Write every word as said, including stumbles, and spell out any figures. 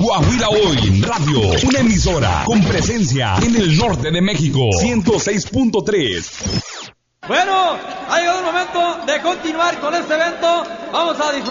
Coahuila Hoy Radio, una emisora con presencia en el norte de México, ciento seis punto tres. Bueno, ha llegado el momento de continuar con este evento. Vamos a disfrutar.